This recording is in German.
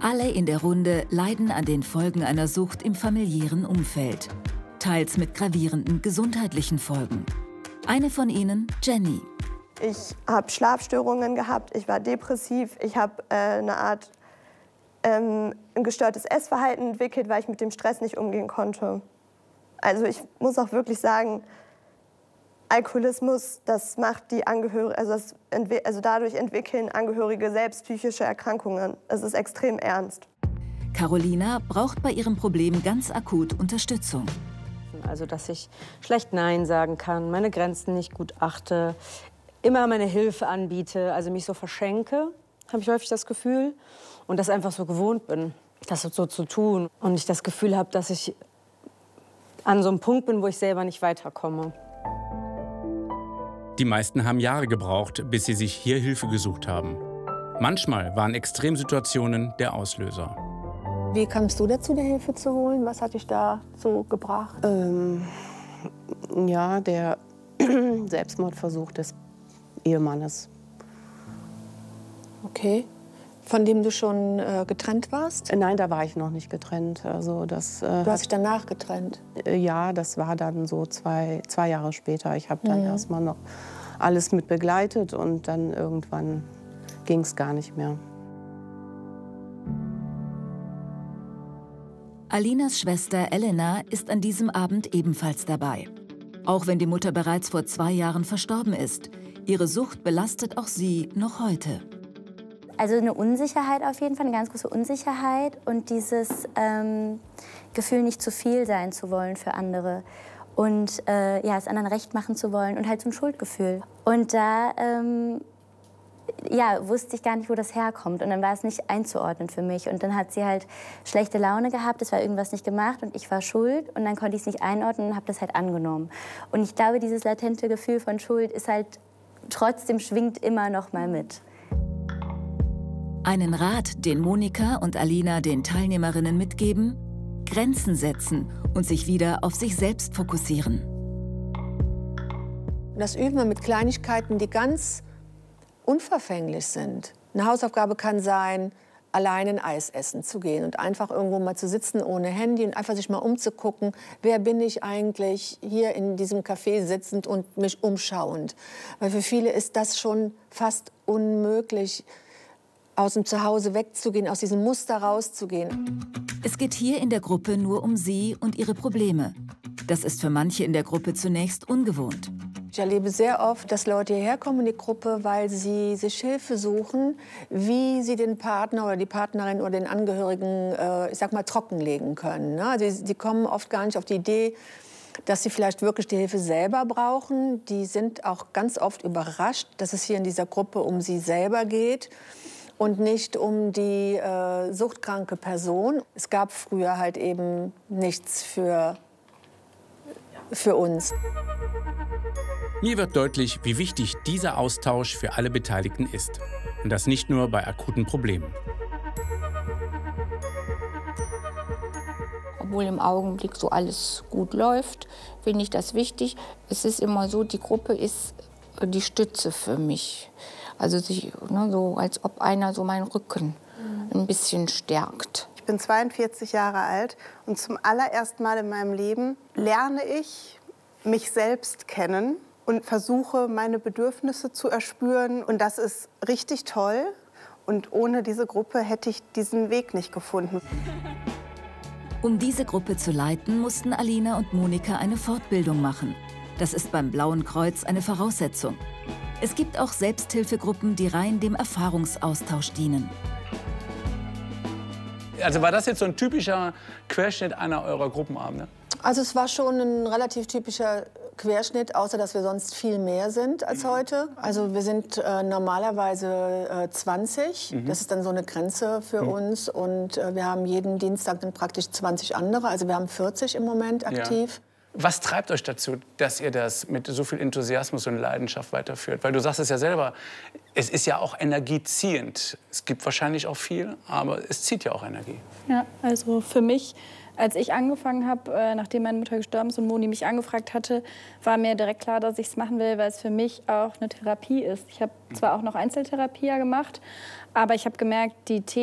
Alle in der Runde leiden an den Folgen einer Sucht im familiären Umfeld, teils mit gravierenden gesundheitlichen Folgen. Eine von ihnen, Jenny. Ich habe Schlafstörungen gehabt, ich war depressiv, ich habe eine Art ein gestörtes Essverhalten entwickelt, weil ich mit dem Stress nicht umgehen konnte. Also ich muss auch wirklich sagen, Alkoholismus, das macht die Angehörigen, also dadurch entwickeln Angehörige selbst psychische Erkrankungen. Es ist extrem ernst. Carolina braucht bei ihrem Problem ganz akut Unterstützung. Also dass ich schlecht Nein sagen kann, meine Grenzen nicht gut achte, immer meine Hilfe anbiete, also mich so verschenke, habe ich häufig das Gefühl. Und das einfach so gewohnt bin, das so zu tun. Und ich das Gefühl habe, dass ich an so einem Punkt bin, wo ich selber nicht weiterkomme. Die meisten haben Jahre gebraucht, bis sie sich hier Hilfe gesucht haben. Manchmal waren Extremsituationen der Auslöser. Wie kamst du dazu, dir Hilfe zu holen? Was hat dich da so gebracht? Ja, der Selbstmordversuch des Ehemannes. Okay. Von dem du schon getrennt warst? Nein, da war ich noch nicht getrennt. Also das, du hast dich danach getrennt? Ja, das war dann so zwei Jahre später. Ich habe dann erstmal noch alles mit begleitet und dann irgendwann ging es gar nicht mehr. Alinas Schwester Elena ist an diesem Abend ebenfalls dabei. Auch wenn die Mutter bereits vor 2 Jahren verstorben ist, ihre Sucht belastet auch sie noch heute. Also eine Unsicherheit auf jeden Fall, eine ganz große Unsicherheit und dieses Gefühl, nicht zu viel sein zu wollen für andere und ja, es anderen recht machen zu wollen und halt so ein Schuldgefühl. Und da ja, wusste ich gar nicht, wo das herkommt und dann war es nicht einzuordnen für mich. Und dann hat sie halt schlechte Laune gehabt, es war irgendwas nicht gemacht und ich war schuld und dann konnte ich es nicht einordnen und habe das halt angenommen. Und ich glaube, dieses latente Gefühl von Schuld ist halt trotzdem schwingt immer noch mal mit. Einen Rat, den Monika und Alina den Teilnehmerinnen mitgeben: Grenzen setzen und sich wieder auf sich selbst fokussieren. Das üben wir mit Kleinigkeiten, die ganz unverfänglich sind. Eine Hausaufgabe kann sein, allein ein Eis essen zu gehen und einfach irgendwo mal zu sitzen ohne Handy und einfach sich mal umzugucken, wer bin ich eigentlich hier in diesem Café sitzend und mich umschauend. Weil für viele ist das schon fast unmöglich, aus dem Zuhause wegzugehen, aus diesem Muster rauszugehen. Es geht hier in der Gruppe nur um sie und ihre Probleme. Das ist für manche in der Gruppe zunächst ungewohnt. Ich erlebe sehr oft, dass Leute hierher kommen in die Gruppe, weil sie sich Hilfe suchen, wie sie den Partner oder die Partnerin oder den Angehörigen, ich sag mal, trockenlegen können. Ne? Also sie kommen oft gar nicht auf die Idee, dass sie vielleicht wirklich die Hilfe selber brauchen. Die sind auch ganz oft überrascht, dass es hier in dieser Gruppe um sie selber geht und nicht um die suchtkranke Person. Es gab früher halt eben nichts für uns. Mir wird deutlich, wie wichtig dieser Austausch für alle Beteiligten ist. Und das nicht nur bei akuten Problemen. Obwohl im Augenblick so alles gut läuft, finde ich das wichtig. Es ist immer so, die Gruppe ist die Stütze für mich. Also so, als ob einer so meinen Rücken ein bisschen stärkt. Ich bin 42 Jahre alt und zum allerersten Mal in meinem Leben lerne ich mich selbst kennen und versuche, meine Bedürfnisse zu erspüren. Und das ist richtig toll. Und ohne diese Gruppe hätte ich diesen Weg nicht gefunden. Um diese Gruppe zu leiten, mussten Alina und Monika eine Fortbildung machen. Das ist beim Blauen Kreuz eine Voraussetzung. Es gibt auch Selbsthilfegruppen, die rein dem Erfahrungsaustausch dienen. Also war das jetzt so ein typischer Querschnitt einer eurer Gruppenabende? Also es war schon ein relativ typischer Querschnitt, außer dass wir sonst viel mehr sind als heute. Also wir sind normalerweise 20. Das ist dann so eine Grenze für uns. Und wir haben jeden Dienstag dann praktisch 20 andere. Also wir haben 40 im Moment aktiv. Ja. Was treibt euch dazu, dass ihr das mit so viel Enthusiasmus und Leidenschaft weiterführt? Weil du sagst es ja selber, es ist ja auch energieziehend. Es gibt wahrscheinlich auch viel, aber es zieht ja auch Energie. Ja, also für mich, als ich angefangen habe, nachdem meine Mutter gestorben ist und Moni mich angefragt hatte, war mir direkt klar, dass ich es machen will, weil es für mich auch eine Therapie ist. Ich habe zwar auch noch Einzeltherapie gemacht, aber ich habe gemerkt, die Themen